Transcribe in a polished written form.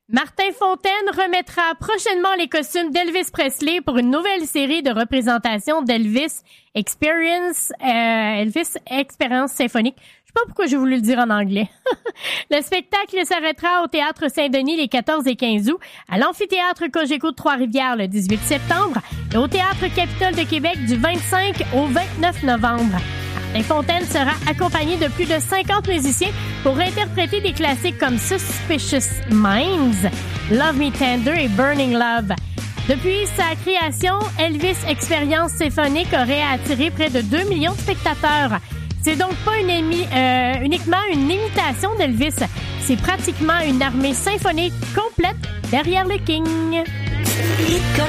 Martin Fontaine remettra prochainement les costumes d'Elvis Presley pour une nouvelle série de représentations d'Elvis Experience symphonique. Je sais pas pourquoi j'ai voulu le dire en anglais. Le spectacle s'arrêtera au Théâtre Saint-Denis les 14 et 15 août, à l'Amphithéâtre Cogeco de Trois-Rivières le 18 septembre et au Théâtre Capitole de Québec du 25 au 29 novembre. Martin Fontaine sera accompagné de plus de 50 musiciens pour interpréter des classiques comme Suspicious Minds, Love Me Tender et Burning Love. Depuis sa création, Elvis Experience symphonique aurait attiré près de 2 millions de spectateurs. C'est donc pas uniquement une imitation d'Elvis, c'est pratiquement une armée symphonique complète derrière le King.